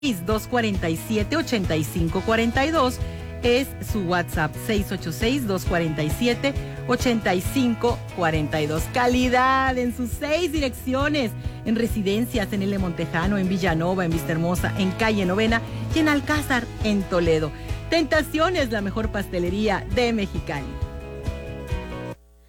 686-247-8542 es su WhatsApp, 686-247-8542. Calidad en sus 6 direcciones, en residencias, en L. Montejano, en Villanova, en Vistahermosa, en Calle Novena y en Alcázar, en Toledo. Tentaciones, la mejor pastelería de Mexicali.